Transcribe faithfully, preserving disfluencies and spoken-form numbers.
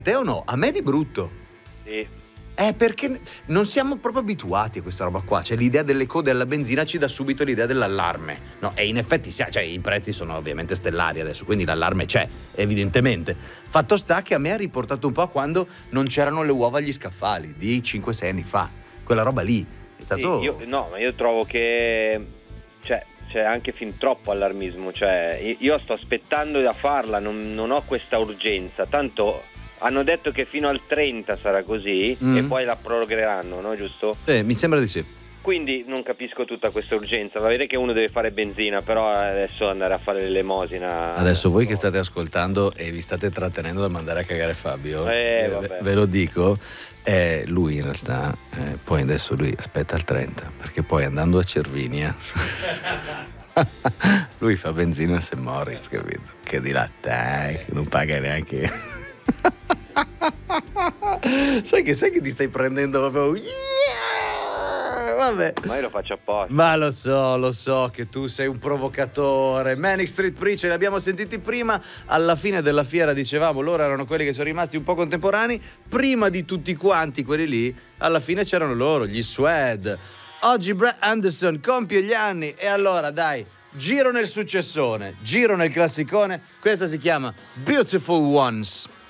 Te o no? A me di brutto. Sì. Eh, perché non siamo proprio abituati a questa roba qua. Cioè, l'idea delle code alla benzina ci dà subito l'idea dell'allarme. No, e in effetti, cioè, i prezzi sono ovviamente stellari adesso, quindi l'allarme c'è, evidentemente. Fatto sta che a me ha riportato un po' a quando non c'erano le uova agli scaffali, di cinque sei anni fa. Quella roba lì. È stato... Sì, io, no, ma io trovo che... Cioè, c'è anche fin troppo allarmismo. Cioè, io sto aspettando da farla, non, non ho questa urgenza. Tanto... Hanno detto che fino al trenta sarà così mm. e poi la prorogheranno, no? Giusto? Sì, mi sembra di sì. Quindi non capisco tutta questa urgenza. Va bene che uno deve fare benzina, però adesso andare a fare l'elemosina. Adesso voi che state ascoltando e vi state trattenendo da mandare a cagare Fabio, eh, ve, ve lo dico, eh, lui in realtà, eh, poi adesso lui aspetta il trenta, perché poi andando a Cervinia lui fa benzina a Saint Moritz, capito? Che di là, dai, che non paga neanche... sai che sai che ti stai prendendo proprio yeah! Vabbè, ma io lo faccio apposta. Ma lo so, lo so che tu sei un provocatore. Manic Street Preacher, li abbiamo sentiti prima. Alla fine della fiera dicevamo, loro erano quelli che sono rimasti un po' contemporanei. Prima di tutti quanti quelli lì, alla fine c'erano loro, gli Suede. Oggi Brett Anderson compie gli anni e allora dai, giro nel successone, giro nel classicone. Questa si chiama Beautiful Ones.